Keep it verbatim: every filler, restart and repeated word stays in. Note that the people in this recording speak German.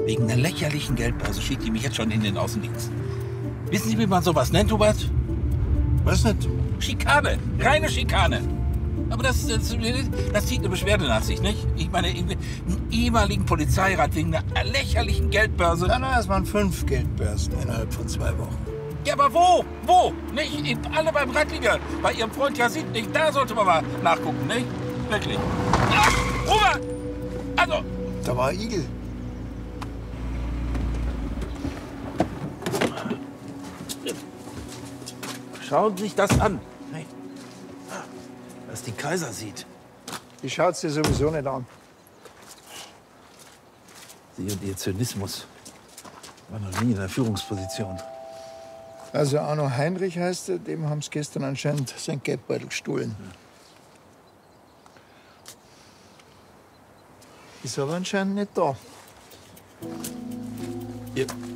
Wegen einer lächerlichen Geldbörse schickt die mich jetzt schon in den Außendienst. Wissen Sie, wie man sowas nennt, Hubert? Was nicht? Schikane, reine Schikane. Aber das, das, das zieht eine Beschwerde nach sich, nicht? Ich meine, einen ehemaligen Polizeirat wegen einer lächerlichen Geldbörse. Ja, na, es waren fünf Geldbörsen innerhalb von zwei Wochen. Ja, aber wo? Wo? Nicht? Alle beim Rattlinger. Bei Ihrem Freund Yasin nicht. Da sollte man mal nachgucken, nicht? Wirklich. Ach, Hubert! Also... Da war Igel. Schauen Sie sich das an. Was die Kaiser sieht. Die schaut's dir sowieso nicht an. Sie und Ihr Zynismus waren noch nie in der Führungsposition. Also Arno Heinrich heißt er, dem haben sie gestern anscheinend sein Geldbeutel gestohlen. Ist aber anscheinend nicht da. Ihr,